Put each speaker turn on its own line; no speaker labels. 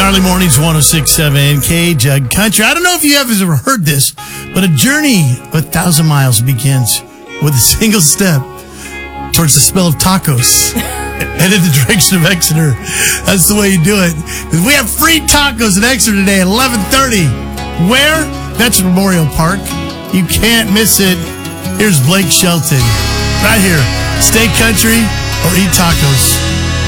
Early mornings, 106.7 K-Jug Country. I don't know if you have ever heard this, but a journey of 1,000 miles begins with a single step towards the smell of tacos and in the direction of Exeter. That's the way you do it. We have free tacos in Exeter today at 11:30. Where? Veteran Memorial Park. You can't miss it. Here's Blake Shelton right here. Stay country or eat tacos.